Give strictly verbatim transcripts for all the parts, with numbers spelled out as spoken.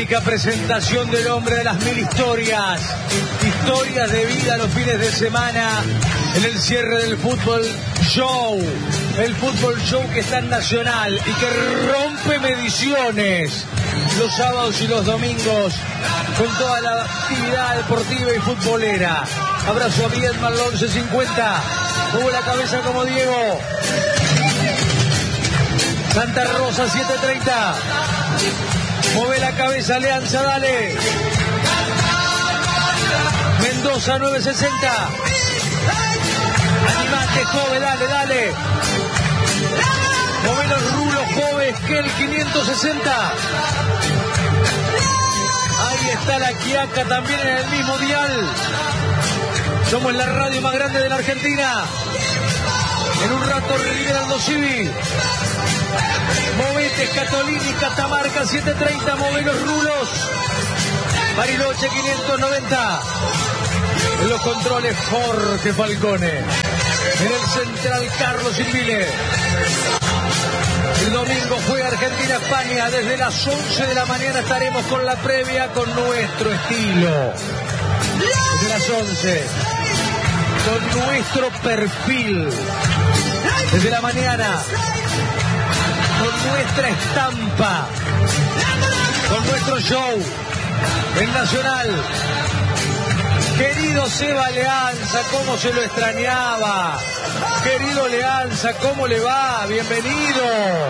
única presentación del hombre de las mil historias. Historias de vida los fines de semana en el cierre del Fútbol Show. El Fútbol Show que está en Nacional y que rompe mediciones los sábados y los domingos con toda la actividad deportiva y futbolera. Abrazo a Miguel al once cincuenta. Mueve la cabeza como Diego. Santa Rosa siete treinta. Mueve la cabeza Alianza, dale. Mendoza nueve sesenta. Animate, joven, dale, dale. Mueve los rulos, joven, que el quinientos sesenta. Ahí está la Quiaca también en el mismo dial. Somos la radio más grande de la Argentina. En un rato Rivera Aldo Civi. Movete, Catolini, Catamarca siete treinta. Move los rulos. Bariloche quinientos noventa. En los controles Jorge Falcone. En el central Carlos Invile. El domingo juega Argentina-España. Desde las once de la mañana estaremos con la previa con nuestro estilo. Desde las once. Con nuestro perfil. Desde la mañana. Con nuestra estampa. Con nuestro show. En Nacional. Querido Seba Leanza, cómo se lo extrañaba. Querido Leanza, ¿cómo le va? Bienvenido.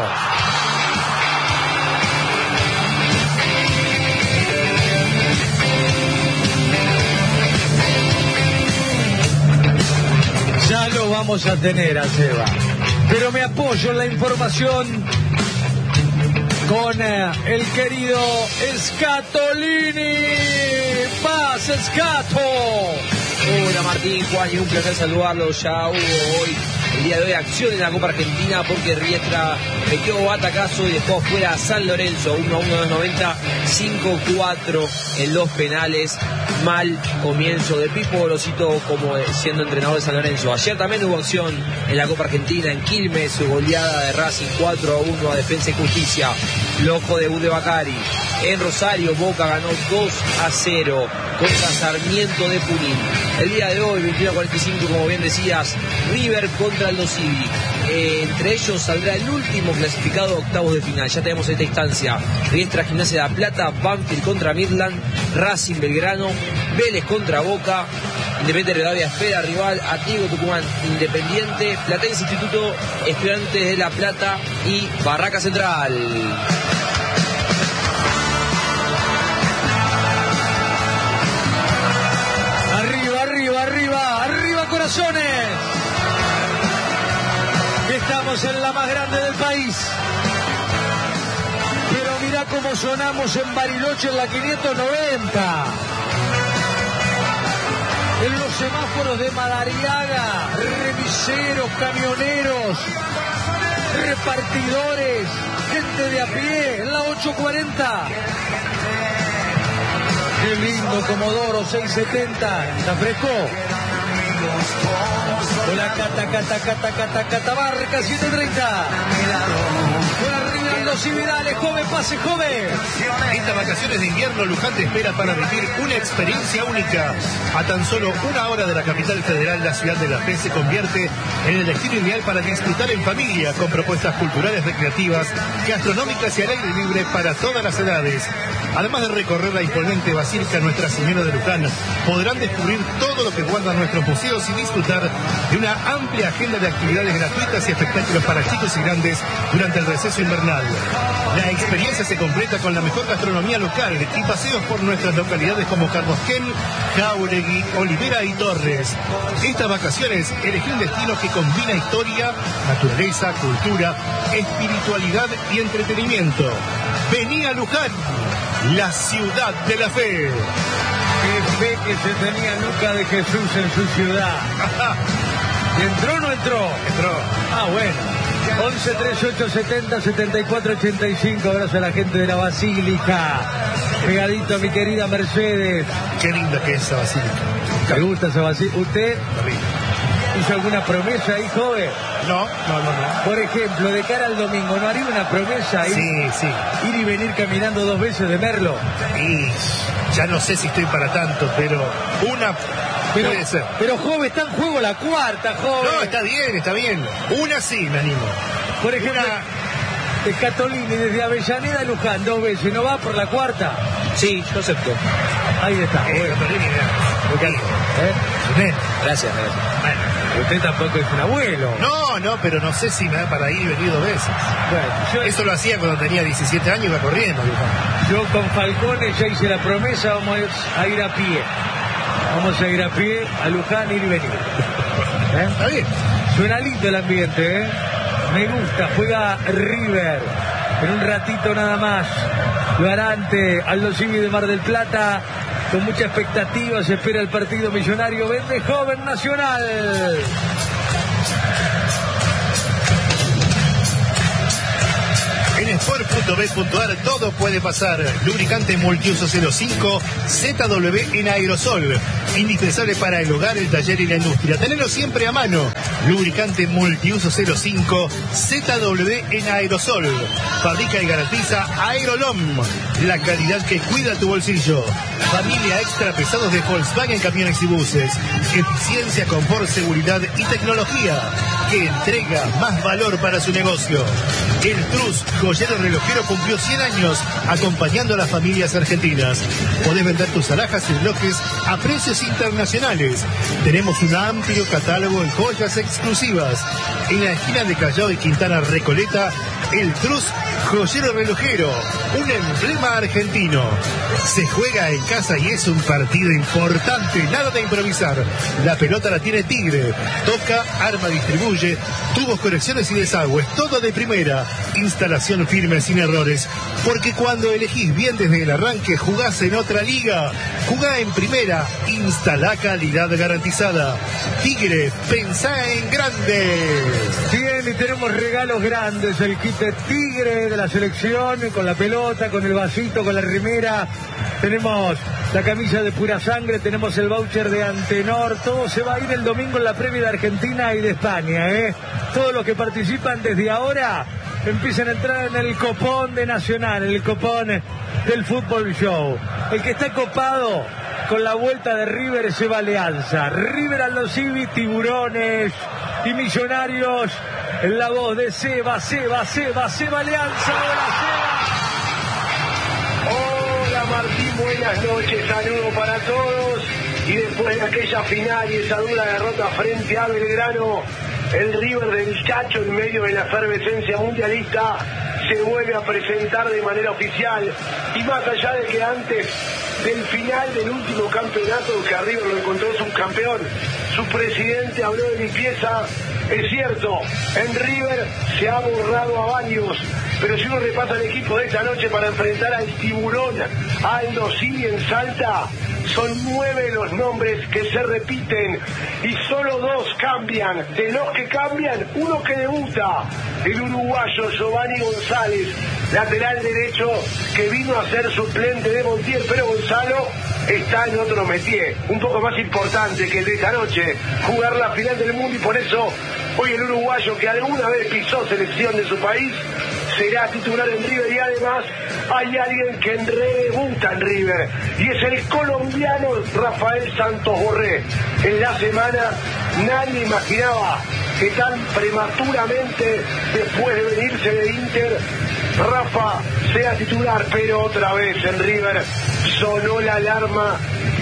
Ya lo vamos a tener a Seba. Pero me apoyo en la información con eh, el querido Scatolini. ¡Paz, Scato! Hola Martín, Juan, y un placer saludarlos. Ya hubo hoy, el día de hoy, acción en la Copa Argentina porque Riestra metió batacazo y dejó fuera a San Lorenzo, uno a uno, dos noventa, cinco cuatro en los penales. Mal comienzo de Pipo Gorosito como siendo entrenador de San Lorenzo. Ayer también hubo acción en la Copa Argentina, en Quilmes, su goleada de Racing cuatro a uno a Defensa y Justicia. Loco debut de Bacari. En Rosario, Boca ganó dos a cero contra Sarmiento de Junín. El día de hoy, veintiuno a cuarenta y cinco, como bien decías, River contra Aldo Civi. Eh, entre ellos saldrá el último clasificado a octavos de final. Ya tenemos esta instancia. Riestra, Gimnasia de la Plata, Banfield contra Midland, Racing Belgrano, Vélez contra Boca, Independiente Rivadavia espera rival, Atlético Tucumán Independiente, Platense Instituto, Estudiantes de La Plata y Barraca Central. Arriba, arriba, arriba, arriba corazones. Estamos en la más grande del país. Pero mirá cómo sonamos en Bariloche en la quinientos noventa. En los semáforos de Madariaga, remiseros, camioneros, repartidores, gente de a pie, en la ocho cuarenta. Qué lindo Comodoro seiscientos setenta. ¿Está fresco? Hola, Cata, Cata, Cata, Cata, Catamarca, siete treinta. Hola, Rinaldo Cividales, joven, pase, joven. Estas vacaciones de invierno, Luján te espera para vivir una experiencia única. A tan solo una hora de la capital federal, la ciudad de La Fe se convierte en el destino ideal para disfrutar en familia, con propuestas culturales, recreativas, gastronómicas y al aire libre para todas las edades. Además de recorrer la imponente Basílica Nuestra Señora de Luján, podrán descubrir todo lo que guardan nuestros museos y disfrutar de una amplia agenda de actividades gratuitas y espectáculos para chicos y grandes durante el receso invernal. La experiencia se completa con la mejor gastronomía local y paseos por nuestras localidades como Carmosquén, Jáuregui, Olivera y Torres. Estas vacaciones elegí un destino que combina historia, naturaleza, cultura, espiritualidad y entretenimiento. Vení a Luján, la ciudad de la fe. Qué fe que se tenía Luca de Jesús en su ciudad. ¿Entró o no entró? Entró. Ah, bueno. once treinta y ocho setenta setenta y cuatro ochenta y cinco. Abrazo a la gente de la Basílica. Pegadito a mi querida Mercedes. Qué linda que es esa basílica. ¿Te gusta esa basílica? ¿Usted? hizo alguna promesa ahí, joven? No, no, no, no. Por ejemplo, de cara al domingo, ¿no haría una promesa? Ir, Sí, sí. ir y venir caminando dos veces de Merlo. Y ya no sé si estoy para tanto, pero una Pero, puede ser. pero joven, está en juego la cuarta, joven. No, está bien, está bien. Una sí, me animo. Por ejemplo, Una... de Catolini desde Avellaneda a Luján dos veces, ¿no va por la cuarta? Sí, yo acepto. Ahí está. Eh, Bueno, Catolini, mira. ¿eh? Bien. Gracias, gracias. Bueno. Usted tampoco es un abuelo. No, no, pero no sé si me da para ir y venir dos veces. Bueno, yo, Eso lo hacía cuando tenía diecisiete años y iba corriendo. Luján. yo con Falcone ya hice la promesa, vamos a ir a pie. Vamos a ir a pie a Luján, ir y venir. ¿Eh? Está bien. Suena lindo el ambiente, ¿eh? Me gusta, juega River. En un ratito nada más lo hará ante Aldo Civi de Mar del Plata. Con mucha expectativa se espera el partido millonario. Vende joven Nacional. En sport punto bet punto a r todo puede pasar. Lubricante multiuso cero cinco Z W en aerosol. Indispensable para el hogar, el taller y la industria. Tenerlo siempre a mano. Lubricante multiuso cero cinco Z W en aerosol. Fabrica y garantiza Aerolom. La calidad que cuida tu bolsillo. Familia extra pesados de Volkswagen Camiones y Buses. Eficiencia, confort, seguridad y tecnología que entrega más valor para su negocio. El Trus, joyero relojero, cumplió cien años acompañando a las familias argentinas. Podés vender tus alhajas y relojes a precios internacionales. Tenemos un amplio catálogo de joyas exclusivas. En la esquina de Callao y Quintana Recoleta, el Trus, joyero relojero, un emblema argentino. Se juega en casa y es un partido importante, nada de improvisar. La pelota la tiene Tigre. Toca, arma, distribuye, tubos, conexiones y desagües, todo de primera. Instalación firme sin errores. Porque cuando elegís bien desde el arranque, jugás en otra liga. Jugá en primera, instala calidad garantizada. Tigre, pensá en grande. Bien, y tenemos regalos grandes. El kit de Tigre de la selección, con la pelota, con el vasito, con la remera. Tenemos la camisa de Pura Sangre, tenemos el voucher de Antenor. Todo se va a ir el domingo en la previa de Argentina y de España, ¿eh? Todos los que participan desde ahora empiezan a entrar en el copón de Nacional, el copón del Fútbol Show. El que está copado con la vuelta de River se va a Alianza. River, Aldo Civi, Tiburones y Millonarios. En la voz de Seba, Seba, Seba, Seba Alianza. Hola, Seba. Hola Martín, buenas noches, saludo para todos. Y después de aquella final y esa dura derrota frente a Belgrano, el River del Chacho, en medio de la efervescencia mundialista, se vuelve a presentar de manera oficial. Y más allá de que antes del final del último campeonato que a River lo encontró subcampeón, su presidente habló de limpieza. Es cierto, en River se ha borrado a varios, pero si uno repasa el equipo de esta noche para enfrentar al Tiburón, Aldo Civi en Salta, son nueve los nombres que se repiten y solo dos cambian. De los que cambian, uno que debuta, el uruguayo Giovanni González, lateral derecho que vino a ser suplente de Montiel, pero Gonzalo está en otro métier, un poco más importante que el de esta noche, jugar la final del mundo, y por eso hoy el uruguayo que alguna vez pisó selección de su país será titular en River. Y además hay alguien que redebuta en River y es el colombiano Rafael Santos Borré. En la semana nadie imaginaba que tan prematuramente, después de venirse de Inter, Rafa sea titular, pero otra vez en River sonó la alarma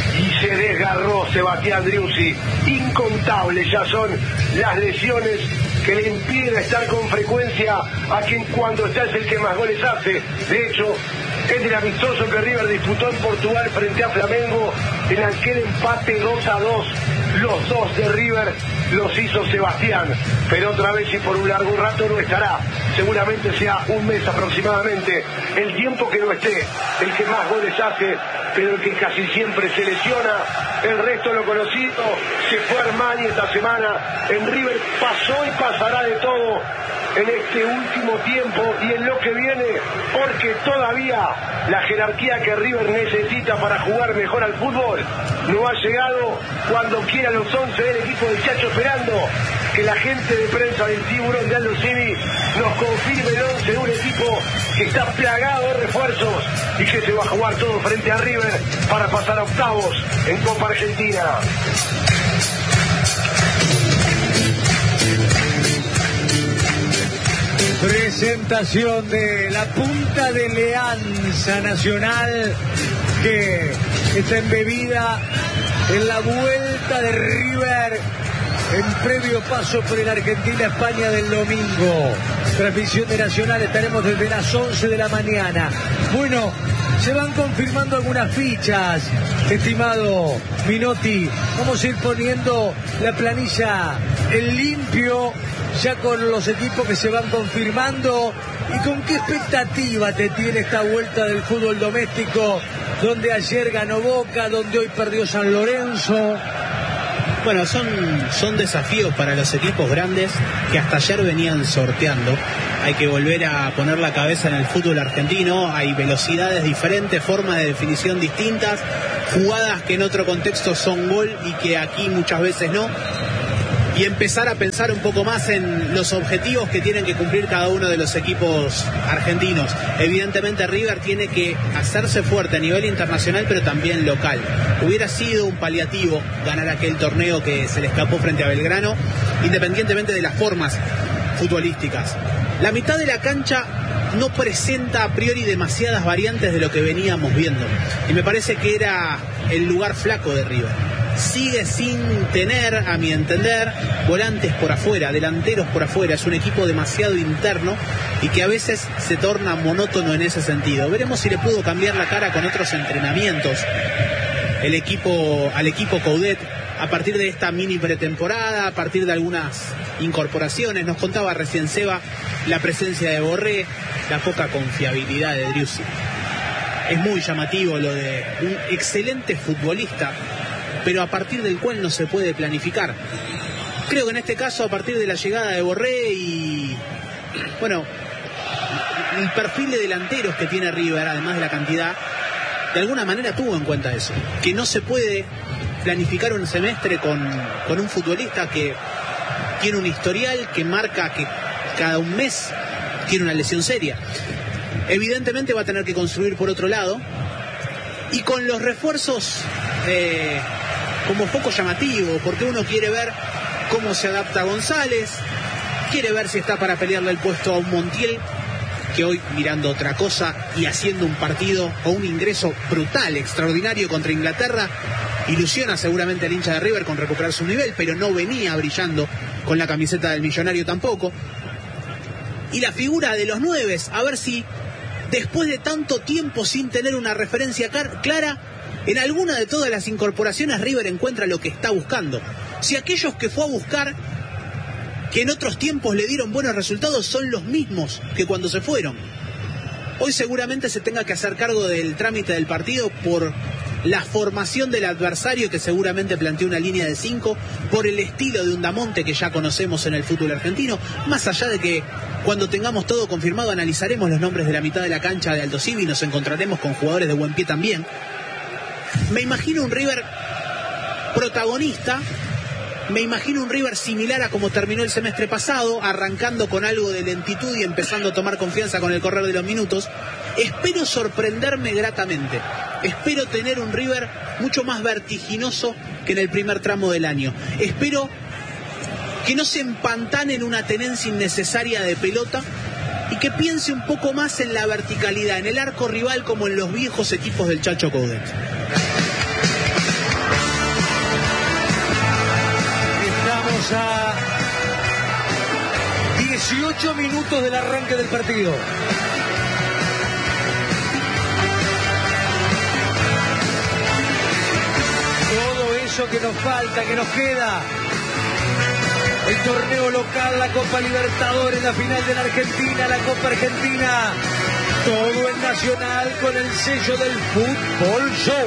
y se desgarró Sebastián Driussi. Incontables ya son las lesiones que le impiden estar con frecuencia a quien cuando está es el que más goles hace. De hecho, es el amistoso que River disputó en Portugal frente a Flamengo, en aquel empate dos a dos, los dos de River los hizo Sebastián, pero otra vez y por un largo rato no estará, seguramente sea un mes aproximadamente, el tiempo que no esté, el que más goles hace, pero el que casi siempre se lesiona. El resto lo conocido, se fue Armani esta semana, en River pasó y pasará de todo en este último tiempo y en lo que viene, porque todavía la jerarquía que River necesita para jugar mejor al fútbol no ha llegado. Cuando quiere ir a los once del equipo del Chacho, esperando que la gente de prensa del Tiburón de Aldo Civi nos confirme el once de un equipo que está plagado de refuerzos y que se va a jugar todo frente a River para pasar a octavos en Copa Argentina. Presentación de la punta de Alianza Nacional que está embebida en la vuelta de River en previo paso por el Argentina-España del domingo. Transmisión de Nacional, estaremos desde las once de la mañana. Bueno, se van confirmando algunas fichas, estimado Minotti. Vamos a ir poniendo la planilla en limpio, ya con los equipos que se van confirmando. ¿Y con qué expectativa te tiene esta vuelta del fútbol doméstico, donde ayer ganó Boca, donde hoy perdió San Lorenzo? Bueno, son, son desafíos para los equipos grandes que hasta ayer venían sorteando. Hay que volver a poner la cabeza en el fútbol argentino. Hay velocidades diferentes, formas de definición distintas, jugadas que en otro contexto son gol y que aquí muchas veces no. Y empezar a pensar un poco más en los objetivos que tienen que cumplir cada uno de los equipos argentinos. Evidentemente River tiene que hacerse fuerte a nivel internacional, pero también local. Hubiera sido un paliativo ganar aquel torneo que se le escapó frente a Belgrano, independientemente de las formas futbolísticas. La mitad de la cancha no presenta a priori demasiadas variantes de lo que veníamos viendo, y me parece que era el lugar flaco de River. Sigue sin tener, a mi entender, volantes por afuera, delanteros por afuera. Es un equipo demasiado interno y que a veces se torna monótono en ese sentido. Veremos si le pudo cambiar la cara con otros entrenamientos el equipo, al equipo Coudet a partir de esta mini pretemporada, a partir de algunas incorporaciones. Nos contaba recién Seba la presencia de Borré, la poca confiabilidad de Driussi. Es muy llamativo lo de un excelente futbolista, pero a partir del cual no se puede planificar. Creo que en este caso, a partir de la llegada de Borré y, bueno, el perfil de delanteros que tiene River, además de la cantidad, de alguna manera tuvo en cuenta eso, que no se puede planificar un semestre con, con un futbolista que tiene un historial que marca que cada un mes tiene una lesión seria. Evidentemente va a tener que construir por otro lado, y con los refuerzos eh, como poco llamativo, porque uno quiere ver cómo se adapta González, quiere ver si está para pelearle el puesto a un Montiel, que hoy, mirando otra cosa y haciendo un partido o un ingreso brutal, extraordinario contra Inglaterra, ilusiona seguramente al hincha de River con recuperar su nivel, pero no venía brillando con la camiseta del Millonario tampoco. Y la figura de los nueves, a ver si después de tanto tiempo sin tener una referencia clara, en alguna de todas las incorporaciones River encuentra lo que está buscando. Si aquellos que fue a buscar, que en otros tiempos le dieron buenos resultados, son los mismos que cuando se fueron, hoy seguramente se tenga que hacer cargo del trámite del partido por la formación del adversario, que seguramente planteó una línea de cinco, por el estilo de un Damonte que ya conocemos en el fútbol argentino, más allá de que cuando tengamos todo confirmado analizaremos los nombres de la mitad de la cancha de Aldo Civi y nos encontraremos con jugadores de buen pie también. Me imagino un River protagonista, me imagino un River similar a como terminó el semestre pasado, arrancando con algo de lentitud y empezando a tomar confianza con el correr de los minutos. Espero sorprenderme gratamente, espero tener un River mucho más vertiginoso que en el primer tramo del año. Espero que no se empantane en una tenencia innecesaria de pelota y que piense un poco más en la verticalidad, en el arco rival, como en los viejos equipos del Chacho Coudet. Estamos a dieciocho minutos del arranque del partido. Todo eso que nos falta, que nos queda. El torneo local, la Copa Libertadores, la final de la Argentina, la Copa Argentina. Todo en Nacional con el sello del Fútbol Show.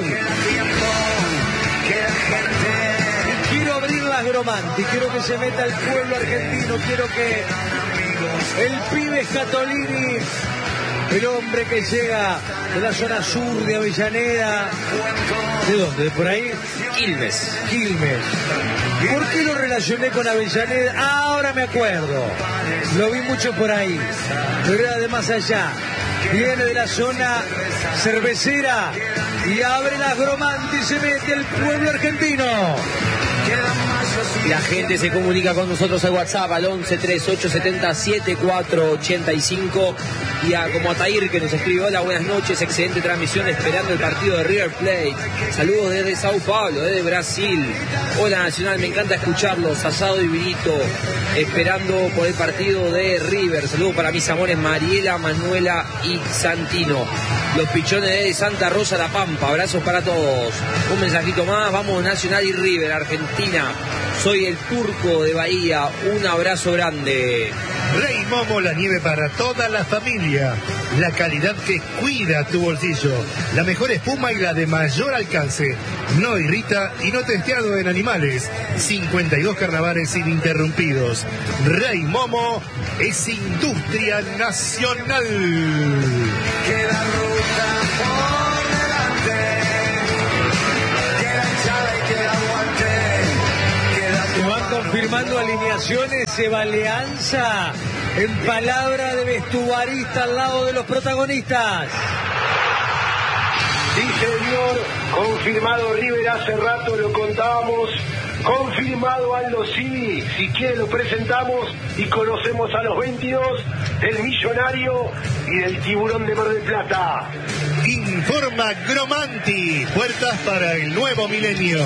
Y quiero abrir las Gromanti, quiero que se meta el pueblo argentino, quiero que el pibe Scatolini el hombre que llega de la zona sur de Avellaneda. ¿De dónde? ¿De por ahí? Quilmes. Quilmes. ¿Por qué lo relacioné con Avellaneda? Ah, ahora me acuerdo. Lo vi mucho por ahí. Pero era de más allá. Viene de la zona cervecera y abre las Gromanti y se mete al pueblo argentino. La gente se comunica con nosotros al WhatsApp al once treinta y ocho setenta setenta y cuatro ochenta y cinco y a como Atair que nos escribe: hola, buenas noches, excelente transmisión esperando el partido de River Plate. Saludos desde Sao Paulo, desde Brasil. Hola Nacional, me encanta escucharlos, asado y vinito, esperando por el partido de River. Saludos para mis amores Mariela, Manuela y Santino. Los pichones de Santa Rosa La Pampa, abrazos para todos. Un mensajito más, vamos Nacional y River, Argentina. Soy el Turco de Bahía, un abrazo grande. Rey Momo, la nieve para toda la familia. La calidad que cuida tu bolsillo. La mejor espuma y la de mayor alcance. No irrita y no testeado en animales. cincuenta y dos carnavales ininterrumpidos. Rey Momo es industria nacional. Queda ruta por delante. Queda hinchada y queda aguante. Se van confirmando alineaciones, se va Alianza en palabra de vestuarista al lado de los protagonistas. Sí, señor, confirmado River, hace rato lo contábamos. Confirmado Aldo Civi, si quiere lo presentamos y conocemos a los veintidós del Millonario y del Tiburón de Mar del Plata. Informa Gromanti, puertas para el nuevo milenio.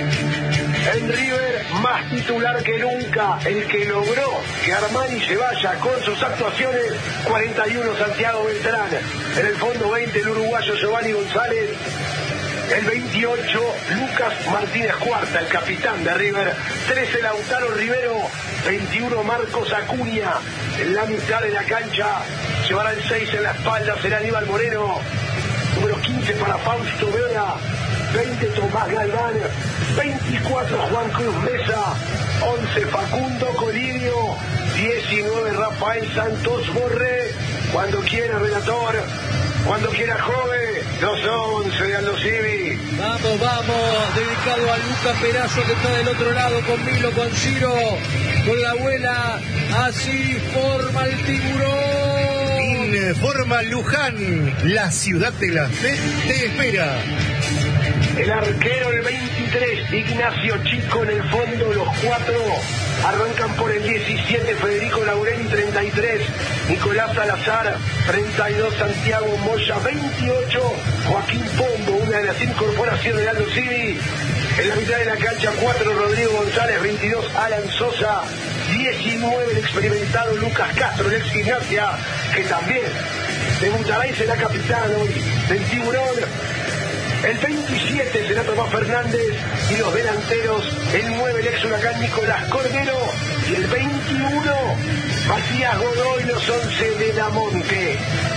En River, más titular que nunca, el que logró que Armani se vaya con sus actuaciones, cuarenta y uno Santiago Beltrán, en el fondo veinte el uruguayo Giovanni González, el veintiocho Lucas Martínez Cuarta, el capitán de River, trece Lautaro Rivero, veintiuno Marcos Acuña, en la mitad de la cancha, llevará el seis en la espalda, será Aníbal Moreno, número quince para Fausto Vera, veinte Tomás Galván, veinticuatro Juan Cruz Mesa, once Facundo Colidio, diecinueve Rafael Santos Borré, cuando quiera relator, cuando quiera Jove, los once de Aldo Civi. Vamos, vamos, dedicado a Luca Perazo que está del otro lado con Milo, con Ciro, con la abuela, así forma el Tiburón. Informa Luján, la ciudad de la fe te espera. El arquero, el veintitrés, Ignacio Chico en el fondo, los cuatro arrancan por el diecisiete, Federico Laureni, treinta y tres, Nicolás Salazar, treinta y dos, Santiago Moya, veintiocho, Joaquín Pombo, una de las incorporaciones de Aldo Civi. En la mitad de la cancha, cuatro, Rodrigo González, veintidós, Alan Sosa, diecinueve, el experimentado Lucas Castro, el ex Gimnasia, que también debutará y será capitán hoy del Tiburón. El veintisiete será Tomás Fernández y los delanteros, el nueve, el ex Huracán Nicolás Cordero, y el veintiuno, Matías Godoy, los once de Damonte.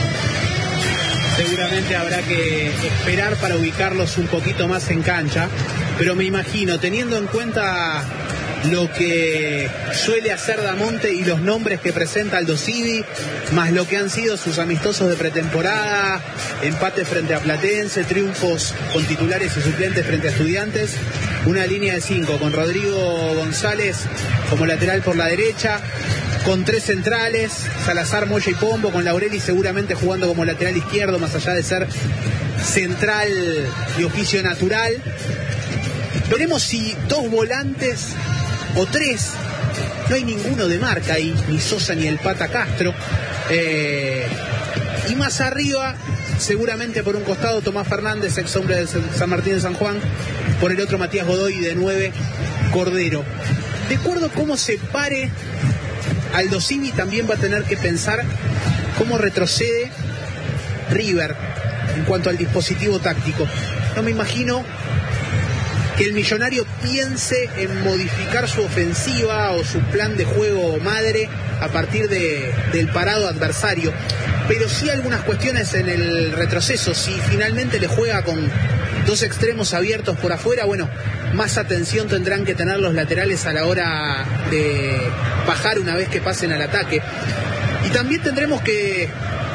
Seguramente habrá que esperar para ubicarlos un poquito más en cancha, pero me imagino, teniendo en cuenta lo que suele hacer Damonte y los nombres que presenta Aldo Civi, más lo que han sido sus amistosos de pretemporada, empate frente a Platense, triunfos con titulares y suplentes frente a Estudiantes, una línea de cinco con Rodrigo González como lateral por la derecha, con tres centrales, Salazar, Moya y Pombo, con Laureli seguramente jugando como lateral izquierdo, más allá de ser central de oficio natural. Veremos si dos volantes o tres, no hay ninguno de marca ahí, ni Sosa ni el Pata Castro, eh, y más arriba seguramente por un costado Tomás Fernández, ex hombre de San Martín de San Juan, por el otro Matías Godoy, y de nueve Cordero. De acuerdo a cómo se pare Aldo Civi, también va a tener que pensar cómo retrocede River en cuanto al dispositivo táctico. No me imagino que el Millonario piense en modificar su ofensiva o su plan de juego madre a partir de, del parado adversario, pero sí algunas cuestiones en el retroceso. Si finalmente le juega con dos extremos abiertos por afuera, bueno, más atención tendrán que tener los laterales a la hora de bajar una vez que pasen al ataque. Y también tendremos que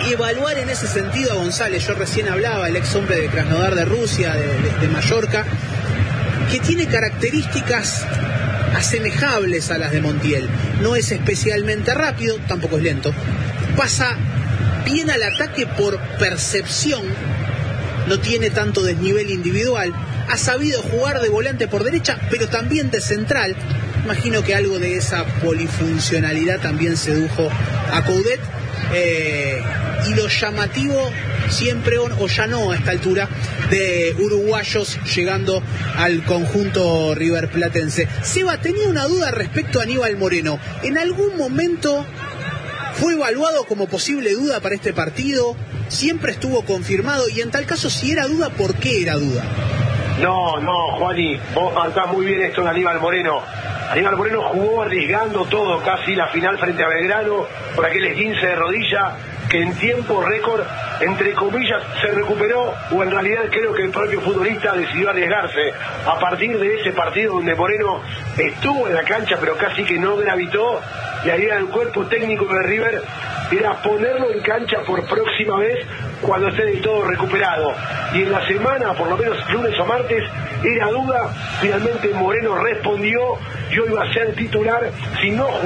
evaluar en ese sentido a González. Yo recién hablaba, el ex hombre de Krasnodar de Rusia, de, de, de Mallorca, que tiene características asemejables a las de Montiel. No es especialmente rápido, tampoco es lento. Pasa bien al ataque por percepción, no tiene tanto desnivel individual. Ha sabido jugar de volante por derecha, pero también de central. Imagino que algo de esa polifuncionalidad también sedujo a Coudet. Eh, y lo llamativo siempre, o ya no a esta altura, de uruguayos llegando al conjunto riverplatense. Seba, tenía una duda respecto a Aníbal Moreno. ¿En algún momento fue evaluado como posible duda para este partido? ¿Siempre estuvo confirmado? Y en tal caso, si era duda, ¿por qué era duda? No, no, Juani, vos marcás muy bien esto de Aníbal Moreno. Aníbal Moreno jugó arriesgando todo, casi la final frente a Belgrano, por aquel esguince de rodilla, que en tiempo récord, entre comillas, se recuperó, o en realidad creo que el propio futbolista decidió arriesgarse. A partir de ese partido donde Moreno estuvo en la cancha, pero casi que no gravitó, la idea del cuerpo técnico de River era ponerlo en cancha por próxima vez cuando esté del todo recuperado. Y en la semana, por lo menos lunes o martes, era duda. Finalmente Moreno respondió, yo iba a ser titular si no